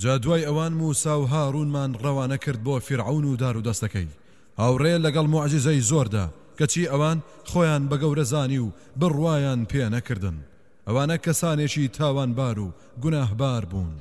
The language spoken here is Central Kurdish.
جا دوای ئەوان موسا و هاڕونمان ڕەوانە کرد بۆ فیرعون و دار و دەستەکەی هاوڕێ لەگەڵ موعجزەی زۆردا کەچی ئەوان خۆیان بە گەورەزانی و بڕوایان پێ نەکردن ئەوانە کەسانێکی تاوانبار و گوناهبار بوون